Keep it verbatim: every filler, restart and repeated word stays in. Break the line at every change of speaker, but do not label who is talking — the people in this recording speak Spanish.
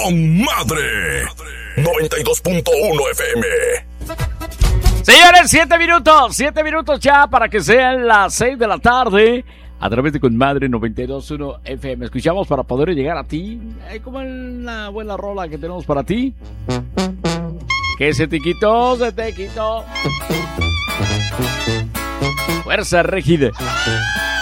con madre. noventa y dos punto uno F M.
Señores, siete minutos, siete minutos ya para que sean las seis de la tarde. A través de Con Madre noventa y dos punto uno F M. Escuchamos para poder llegar a ti. Eh, como en la buena rola que tenemos para ti. Que se te quitó, se te quitó. Fuerza Régida.